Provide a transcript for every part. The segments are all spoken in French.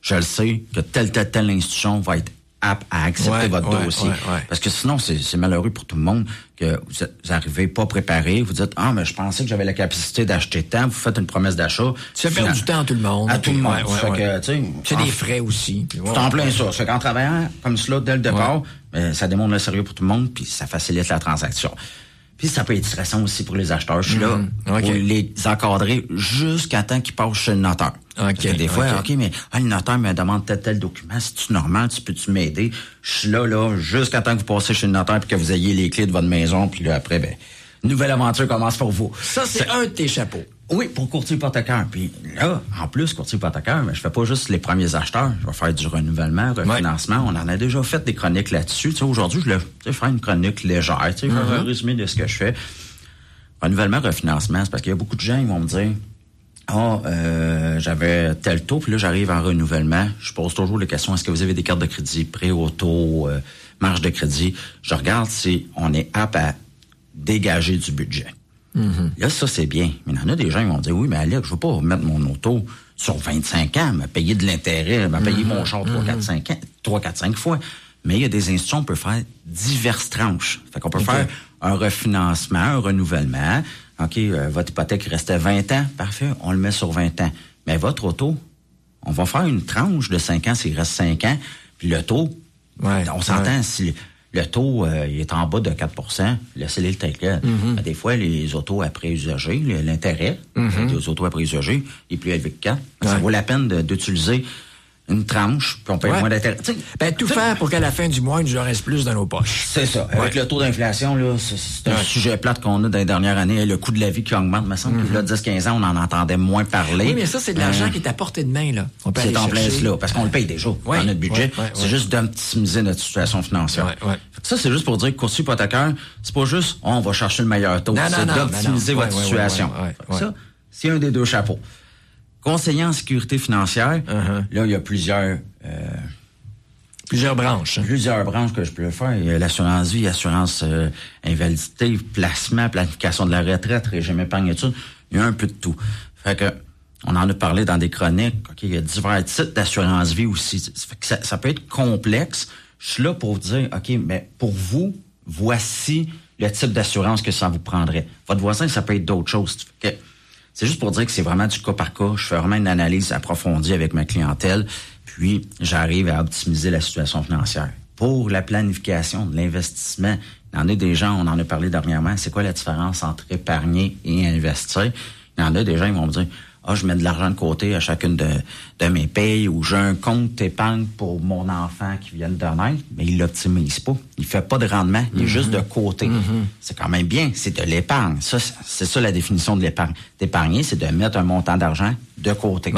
je le sais que telle institution va être apte à accepter votre dossier. Parce que sinon, c'est malheureux pour tout le monde que vous n'arrivez pas préparé. Vous dites, mais je pensais que j'avais la capacité d'acheter tant. Vous faites une promesse d'achat. Ça fait perdre du temps à tout le monde. À tout le monde. C'est des frais aussi. C'est en plein ça. Ça fait qu'en travaillant comme cela dès le départ, ça démontre le sérieux pour tout le monde puis ça facilite la transaction. Puis ça peut être stressant aussi pour les acheteurs. Je suis là pour les encadrer jusqu'à temps qu'ils passent chez le notaire. Des fois, mais le notaire me demande tel document, c'est-tu normal? Peux-tu m'aider? Je suis là, jusqu'à temps que vous passez chez le notaire puis que vous ayez les clés de votre maison. Puis là, après, nouvelle aventure commence pour vous. Ça, c'est un de tes chapeaux. Oui, pour courtier hypothécaire. Puis là, en plus, courtier hypothécaire, mais je fais pas juste les premiers acheteurs. Je vais faire du renouvellement, refinancement. On en a déjà fait des chroniques là-dessus. Tu sais, aujourd'hui, je vais faire une chronique légère. Tu sais, faire un résumé de ce que je fais. Renouvellement, refinancement, c'est parce qu'il y a beaucoup de gens, ils vont me dire, j'avais tel taux, puis là, j'arrive en renouvellement. Je pose toujours les questions, est-ce que vous avez des cartes de crédit, prêt au taux, marge de crédit? Je regarde si on est apte à dégager du budget. Là, ça, c'est bien. Mais il y en a des gens qui vont dire, oui, mais Alex, je veux pas mettre mon auto sur 25 ans, me payer de l'intérêt, me payer mon char 3, 4, 5 fois. Mais il y a des institutions, on peut faire diverses tranches. Fait qu'on peut faire un refinancement, un renouvellement. OK, votre hypothèque restait 20 ans. Parfait, on le met sur 20 ans. Mais votre auto, on va faire une tranche de 5 ans s'il reste 5 ans. Puis le taux, on s'entend si le taux il est en bas de 4 %, laissez-les le tel quel. Des fois, les autos après usagers, l'intérêt des autos après usagers est plus élevé que 4. Ça vaut la peine d'utiliser une tranche, puis on paye moins d'intérêt. Tout faire pour qu'à la fin du mois, il nous en reste plus dans nos poches. C'est ça. Avec le taux d'inflation, là, c'est un sujet plate qu'on a dans les dernières années. Le coût de la vie qui augmente, il me semble que là, 10-15 ans, on en entendait moins parler. Oui, mais ça, c'est de l'argent qui est à portée de main, là. On peut c'est en plein cela, parce qu'on le paye déjà dans notre budget. C'est juste d'optimiser notre situation financière. Ça, c'est juste pour dire que courtier hypothécaire, c'est pas juste, on va chercher le meilleur taux. C'est d'optimiser votre situation. Ça, c'est un des deux chapeaux. Conseiller en sécurité financière, là, il y a plusieurs branches. Plusieurs branches que je peux faire. Il y a l'assurance vie, assurance invalidité, placement, planification de la retraite, régime épargne études. Il y a un peu de tout. Fait que, on en a parlé dans des chroniques. Il y a divers types d'assurance vie aussi. Fait que ça peut être complexe. Je suis là pour vous dire, OK, mais pour vous, voici le type d'assurance que ça vous prendrait. Votre voisin, ça peut être d'autres choses. Fait que, c'est juste pour dire que c'est vraiment du cas par cas. Je fais vraiment une analyse approfondie avec ma clientèle, puis j'arrive à optimiser la situation financière. Pour la planification de l'investissement, il y en a des gens, on en a parlé dernièrement, c'est quoi la différence entre épargner et investir? Il y en a des gens qui vont me dire, je mets de l'argent de côté à chacune de mes payes, ou j'ai un compte épargne pour mon enfant qui vient de naître, mais il l'optimise pas. Il fait pas de rendement, il est juste de côté. C'est quand même bien, c'est de l'épargne. Ça, c'est ça la définition de l'épargne. D'épargner, c'est de mettre un montant d'argent de côté.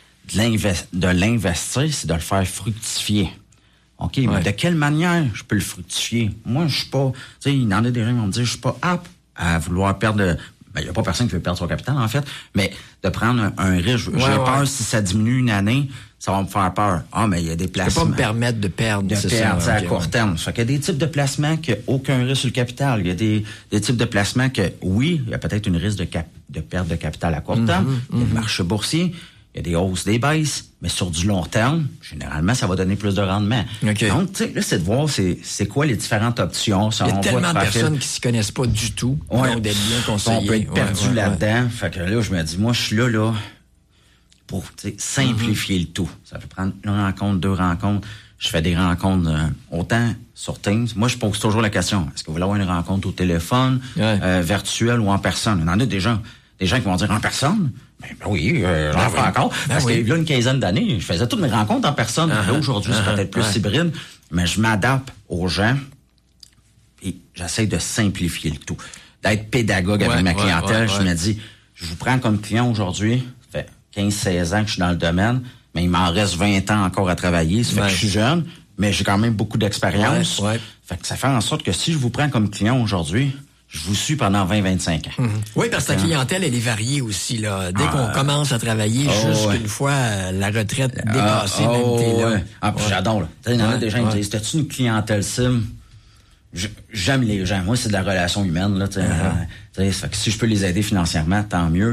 De l'investir, c'est de le faire fructifier. OK, mais de quelle manière je peux le fructifier? Moi, je suis pas... Tu sais, il y en a des gens qui vont me dire, je suis pas apte à vouloir perdre... il n'y a pas personne qui veut perdre son capital, en fait, mais de prendre un risque. J'ai peur, si ça diminue une année, ça va me faire peur. Mais il y a des placements. Je peux pas me permettre de perdre. À court terme. Fait qu'il y a des types de placements qui n'ont aucun risque sur le capital. Il y a des types de placements que, oui, il y a peut-être une risque de perte de capital à court terme. Il y a le marché boursier. Il y a des hausses, des baisses, mais sur du long terme, généralement, ça va donner plus de rendement. Donc, tu sais, là, c'est de voir c'est quoi les différentes options. Il y a tellement de personnes qui s'y connaissent pas du tout. On des liens conseillés. On peut être perdu là-dedans. Fait que là, je me dis, moi, je suis là, pour simplifier le tout. Ça peut prendre une rencontre, 2 rencontres. Je fais des rencontres autant sur Teams. Moi, je pose toujours la question, est-ce que vous voulez avoir une rencontre au téléphone, virtuelle ou en personne? Il y en a des gens qui vont dire en personne. Ben oui, j'en fais encore. Parce que là, une quinzaine d'années, je faisais toutes mes rencontres en personne. Là, aujourd'hui, c'est peut-être plus hybride, mais je m'adapte aux gens et j'essaie de simplifier le tout. D'être pédagogue avec ma clientèle. Je me dis, je vous prends comme client aujourd'hui, ça fait 15-16 ans que je suis dans le domaine, mais il m'en reste 20 ans encore à travailler. Ça fait que je suis jeune, mais j'ai quand même beaucoup d'expérience. Fait que ça fait en sorte que si je vous prends comme client aujourd'hui, je vous suis pendant 20-25 ans. Oui, parce que ta clientèle, elle est variée aussi, là. Dès qu'on commence à travailler, jusqu'une fois la retraite dépassée, même t'es là. Puis j'adore, là. Il y en a des gens qui me disent, t'as-tu une clientèle sim? J'aime les gens. Moi, c'est de la relation humaine, là. Fait que si je peux les aider financièrement, tant mieux.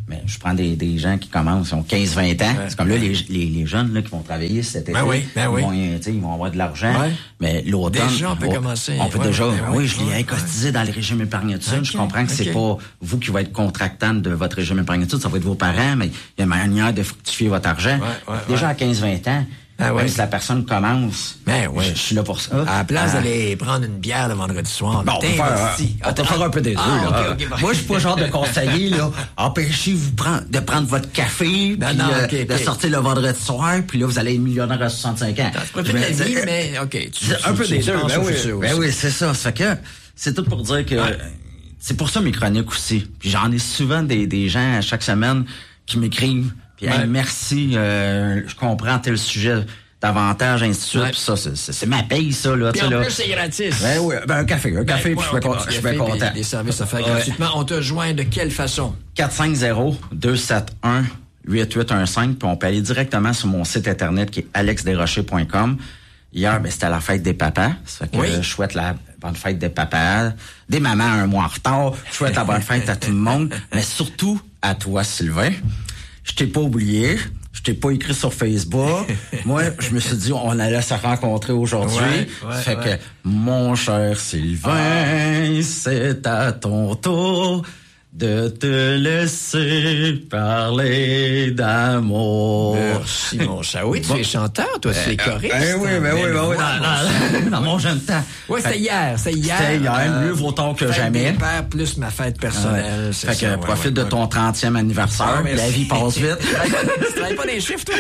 Mais je prends des gens qui commencent, ils ont 15-20 ans. C'est comme là, les jeunes là, qui vont travailler cet été. Ils vont avoir de l'argent. Ouais. Mais l'automne, déjà, on peut commencer. On peut déjà, je l'ai cotisé dans le régime épargne-études. Je comprends que c'est pas vous qui va être contractant de votre régime épargne-études, ça va être vos parents, mais il y a une manière de fructifier votre argent. Déjà à 15-20 ans, même si la personne commence, je suis là pour ça. À la place d'aller prendre une bière le vendredi soir, on va faire un peu des deux. Moi, je suis pas le genre de conseiller, là. Empêchez-vous de prendre votre café, puis de sortir le vendredi soir, puis là, vous allez être millionnaire à 65 ans. Tu profites de la vie, mais un peu des deux. Oui, c'est ça. Ça fait que c'est tout pour dire que c'est pour ça mes chroniques aussi. Puis j'en ai souvent des gens à chaque semaine qui m'écrivent. Puis merci, je comprends tel sujet davantage, ainsi de suite. Puis ça, c'est ma paye, ça, là. Puis en plus, c'est gratis. Un café, puis je suis bien content. Des services à faire gratuitement. On te joint de quelle façon? 450-271-8815, puis on peut aller directement sur mon site internet qui est alexdesrochers.com. Hier, c'était la fête des papas. Ça fait que je souhaite la bonne fête des papas. Des mamans un mois en retard. Je souhaite la bonne fête à tout le monde, mais surtout à toi, Sylvain. Je t'ai pas oublié. Je t'ai pas écrit sur Facebook. Moi, je me suis dit, on allait se rencontrer aujourd'hui. Fait que, mon cher Sylvain, c'est à ton tour de te laisser parler d'amour. Merci, mon chat. Oui, tu es chanteur, toi, tu es choriste. Oui. Dans mon jeune temps. Oui, c'était hier. C'était hier, mieux vaut tard que jamais. Père plus ma fête personnelle. Fait que profite de ton 30e anniversaire. La vie passe vite. Tu travailles pas des chiffres, toi?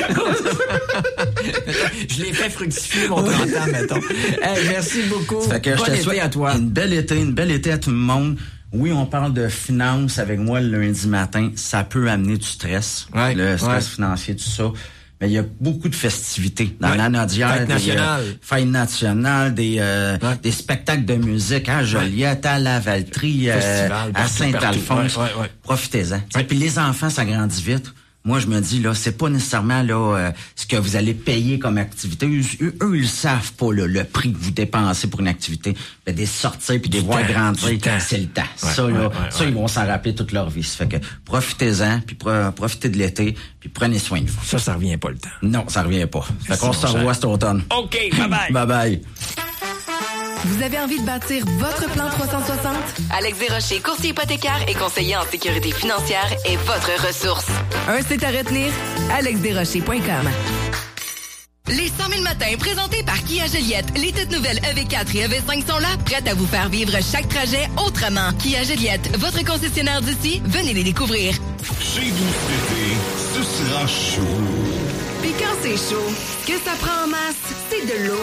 Je l'ai fait fructifier mon 30 ans, mettons. Hey, merci beaucoup. Fait que je te souhaite à toi. Une belle été à tout le monde. Oui, on parle de finances avec moi le lundi matin. Ça peut amener du stress, le stress financier, tout ça. Mais il y a beaucoup de festivités dans l'Anadière. Fête nationale, des spectacles de musique à Joliette, à Lavaltrie, à Saint-Alphonse. Profitez-en. Puis les enfants, ça grandit vite. Moi, je me dis, là, c'est pas nécessairement là ce que vous allez payer comme activité. Eux, ils savent pas là, le prix que vous dépensez pour une activité. Mais des sorties puis des voir grandir, c'est le temps. Ça, ils vont s'en rappeler toute leur vie. Ça fait que profitez-en, puis profitez de l'été, puis prenez soin de vous. Ça revient pas le temps. Non, ça revient pas. Fait qu'on se revoit cet automne. OK, bye-bye. Bye-bye. Vous avez envie de bâtir votre plan 360? Alex Desrochers, courtier hypothécaire et conseiller en sécurité financière est votre ressource. Un site à retenir, alexdesrochers.com. Les 100 000 matins présentés par Kia Joliette. Les toutes nouvelles EV4 et EV5 sont là, prêtes à vous faire vivre chaque trajet autrement. Kia Joliette, votre concessionnaire d'ici, venez les découvrir. Chez vous cet été, ce sera chaud. Puis quand c'est chaud, ce que ça prend en masse, c'est de l'eau.